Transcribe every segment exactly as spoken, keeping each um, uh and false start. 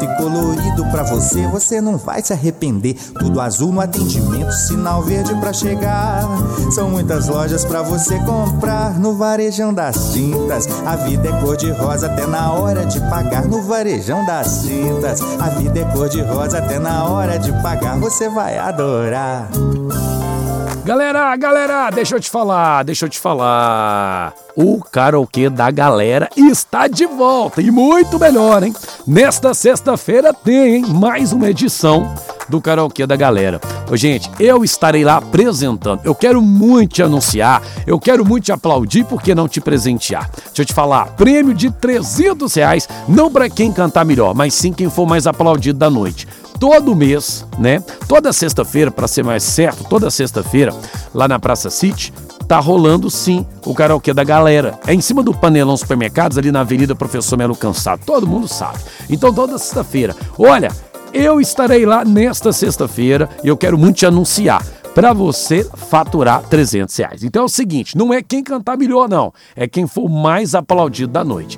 colorido pra você, você não vai se arrepender. Tudo azul no atendimento, sinal verde pra chegar. São muitas lojas pra você comprar. No Varejão das Tintas, a vida é cor de rosa até na hora de pagar. No Varejão das Tintas, a vida é cor de rosa até na hora de pagar. Você vai adorar. Galera, galera, deixa eu te falar, deixa eu te falar. O karaokê da galera está de volta e muito melhor, hein? Nesta sexta-feira tem, hein, mais uma edição do karaokê da galera. Ô, gente, eu estarei lá apresentando. Eu quero muito te anunciar, eu quero muito te aplaudir, por que não te presentear? Deixa eu te falar, prêmio de trezentos reais, não para quem cantar melhor, mas sim quem for mais aplaudido da noite. Todo mês, né? Toda sexta-feira, para ser mais certo, toda sexta-feira, lá na Praça City, tá rolando sim o karaokê da galera. É em cima do Panelão Supermercados, ali na Avenida Professor Melo Cansado. Todo mundo sabe. Então, toda sexta-feira. Olha, eu estarei lá nesta sexta-feira e eu quero muito te anunciar para você faturar trezentos reais. Então é o seguinte, não é quem cantar melhor, não. É quem for mais aplaudido da noite.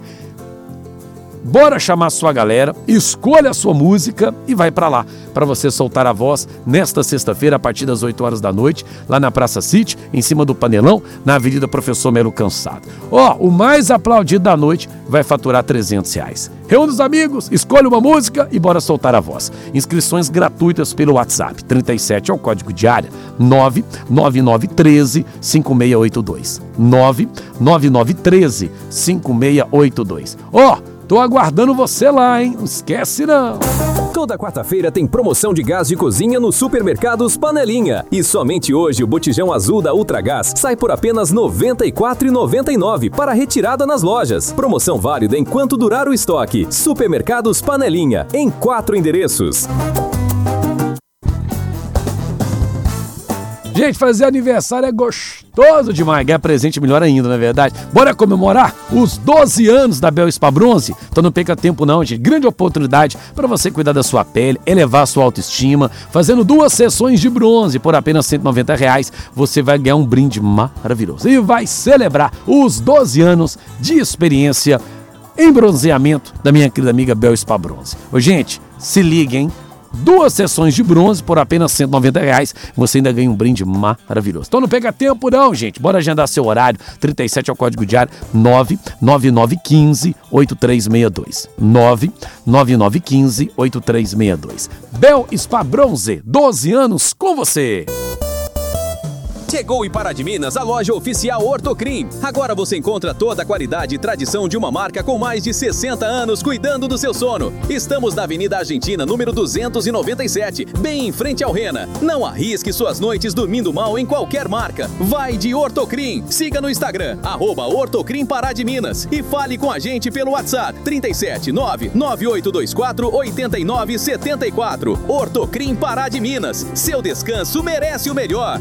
Bora chamar a sua galera, escolha a sua música e vai pra lá, pra você soltar a voz nesta sexta-feira a partir das oito horas da noite, lá na Praça City, em cima do Panelão, na Avenida Professor Melo Cansado. Ó, o mais aplaudido da noite vai faturar trezentos reais. Reúna os amigos, escolha uma música e bora soltar a voz. Inscrições gratuitas pelo WhatsApp, trinta e sete é o código de área, nove nove nove um três cinco seis oito dois, nove nove nove um três cinco seis oito dois. Ó, tô aguardando você lá, hein? Não esquece não! Toda quarta-feira tem promoção de gás de cozinha nos supermercados Panelinha. E somente hoje o botijão azul da Ultragás sai por apenas noventa e quatro reais e noventa e nove centavos para retirada nas lojas. Promoção válida enquanto durar o estoque. Supermercados Panelinha, em quatro endereços. Gente, fazer aniversário é gostoso demais, ganhar presente melhor ainda, não é verdade? Bora comemorar os doze anos da Bel Spa Bronze? Então não perca tempo não, gente. Grande oportunidade para você cuidar da sua pele, elevar a sua autoestima. Fazendo duas sessões de bronze por apenas cento e noventa reais, você vai ganhar um brinde maravilhoso. E vai celebrar os doze anos de experiência em bronzeamento da minha querida amiga Bel Spa Bronze. Ô, gente, se liga, hein? Duas sessões de bronze por apenas cento e noventa reais, você ainda ganha um brinde maravilhoso. Então não pega tempo não, gente. Bora agendar seu horário. trinta e sete é o código de área, nove nove nove um cinco oito três seis dois. nove nove nove um cinco oito três seis dois. Bel Spa Bronze, doze anos com você. Chegou em Pará de Minas a loja oficial Ortocrim. Agora você encontra toda a qualidade e tradição de uma marca com mais de sessenta anos cuidando do seu sono. Estamos na Avenida Argentina, número duzentos e noventa e sete, bem em frente ao Rena. Não arrisque suas noites dormindo mal em qualquer marca. Vai de Ortocrim. Siga no Instagram, arroba Ortocrim Pará de Minas. E fale com a gente pelo WhatsApp, trinta e sete nove nove oito dois quatro oito nove sete quatro. Ortocrim Pará de Minas. Seu descanso merece o melhor.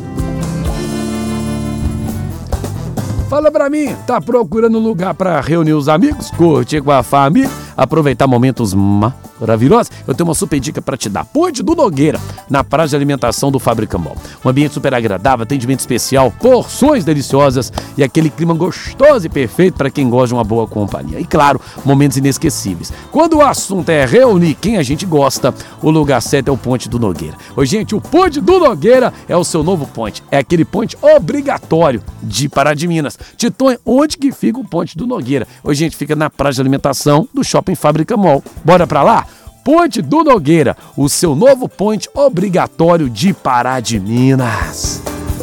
Fala pra mim, tá procurando um lugar pra reunir os amigos, curtir com a família, aproveitar momentos maravilhosos? Eu tenho uma super dica pra te dar. Ponte do Nogueira, na praça de alimentação do Fábrica Mall. Um ambiente super agradável, atendimento especial, porções deliciosas e aquele clima gostoso e perfeito pra quem gosta de uma boa companhia. E claro, momentos inesquecíveis. Quando o assunto é reunir quem a gente gosta, o lugar certo é o Ponte do Nogueira. Ô, gente, o Ponte do Nogueira é o seu novo ponte. É aquele ponte obrigatório de Pará de Minas. Titon, onde que fica o Ponte do Nogueira? Ô, gente, fica na praça de alimentação do Shopping Fábrica Mall. Bora pra lá? Ponte do Nogueira, o seu novo ponte obrigatório de Pará de Minas.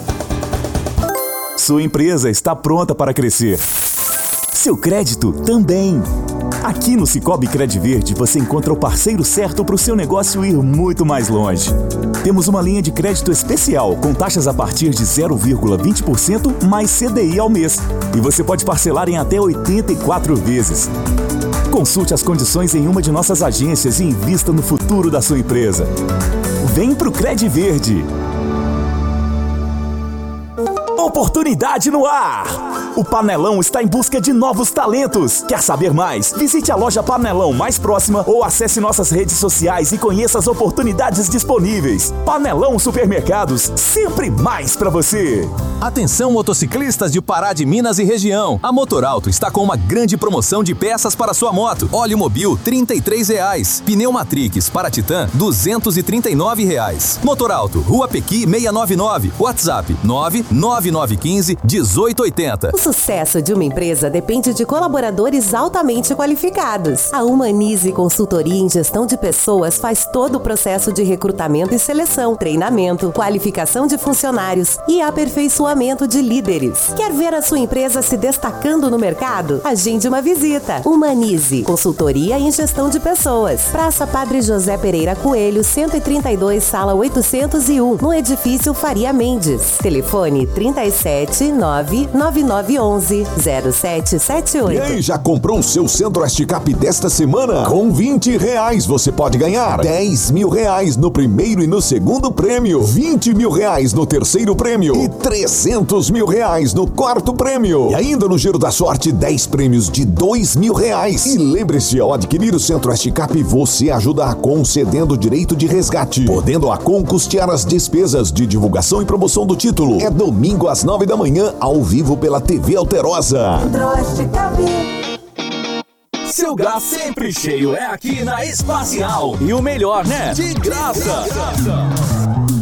Sua empresa está pronta para crescer. Seu crédito também. Aqui no Cicobi Credverde você encontra o parceiro certo para o seu negócio ir muito mais longe. Temos uma linha de crédito especial com taxas a partir de zero vírgula vinte por cento mais C D I ao mês. E você pode parcelar em até oitenta e quatro vezes. Consulte as condições em uma de nossas agências e invista no futuro da sua empresa. Vem pro Credverde! Oportunidade no ar! O Panelão está em busca de novos talentos. Quer saber mais? Visite a loja Panelão mais próxima ou acesse nossas redes sociais e conheça as oportunidades disponíveis. Panelão Supermercados, sempre mais pra você. Atenção, motociclistas de Pará de Minas e região. A Motorauto está com uma grande promoção de peças para sua moto. Óleo Mobil, trinta e três reais. Pneu Matrix para Titan, duzentos e trinta e nove reais. Motorauto, Rua Pequi seiscentos e noventa e nove. WhatsApp nove nove nove um cinco, um oito oito zero. O sucesso de uma empresa depende de colaboradores altamente qualificados. A Humanize Consultoria em Gestão de Pessoas faz todo o processo de recrutamento e seleção, treinamento, qualificação de funcionários e aperfeiçoamento de líderes. Quer ver a sua empresa se destacando no mercado? Agende uma visita. Humanize Consultoria em Gestão de Pessoas. Praça Padre José Pereira Coelho, cento e trinta e dois, sala oitocentos e um, no edifício Faria Mendes. Telefone trinta e sete, nove nove nove um um, zero sete sete oito. E aí, já comprou o seu Centro-Oeste Cap desta semana? Com vinte reais você pode ganhar dez mil reais no primeiro e no segundo prêmio, vinte mil reais no terceiro prêmio e trezentos mil reais no quarto prêmio. E ainda no Giro da Sorte, dez prêmios de dois mil reais. E lembre-se, ao adquirir o Centro-Oeste Cap, você ajuda a concedendo o direito de resgate, podendo a Com custear as despesas de divulgação e promoção do título. É domingo às nove da manhã, ao vivo pela T V Alterosa. Seu gás sempre cheio é aqui na Espacial. E o melhor, né? De graça.